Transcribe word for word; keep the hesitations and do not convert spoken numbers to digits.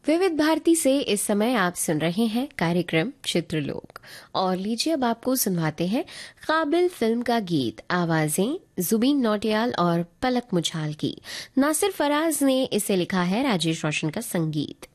विविध भारती से इस समय आप सुन रहे हैं कार्यक्रम चित्रलोक। और लीजिए अब आपको सुनवाते हैं काबिल फिल्म का गीत। आवाजें जुबीन नौटियाल और पलक मुछाल की। नासिर फराज ने इसे लिखा है, राजेश रोशन का संगीत।